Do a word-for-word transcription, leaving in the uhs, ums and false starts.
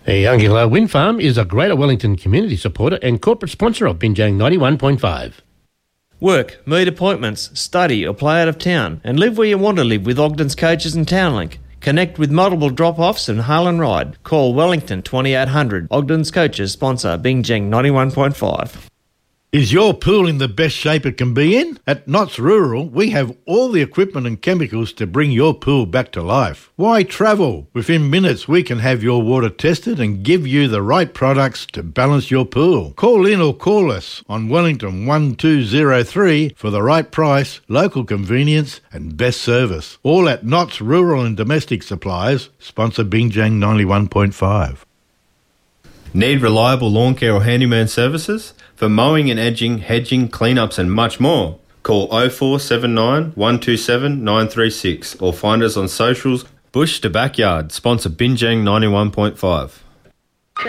The Youngilla Wind Farm is a Greater Wellington community supporter and corporate sponsor of Binjang ninety-one point five. Work, meet appointments, study or play out of town and live where you want to live with Ogden's Coaches and Townlink. Connect with multiple drop-offs and hail and ride. Call Wellington twenty-eight hundred. Ogden's Coaches sponsor Binjang ninety-one point five. Is your pool in the best shape it can be in? At Knott's Rural, we have all the equipment and chemicals to bring your pool back to life. Why travel? Within minutes, we can have your water tested and give you the right products to balance your pool. Call in or call us on Wellington one two zero three for the right price, local convenience and best service. All at Knott's Rural and Domestic Supplies, sponsor Binjang ninety-one point five. Need reliable lawn care or handyman services? For mowing and edging, hedging, cleanups and much more, call oh four seven nine, one two seven, nine three six or find us on socials. Bush to Backyard, sponsor Binjang ninety-one point five.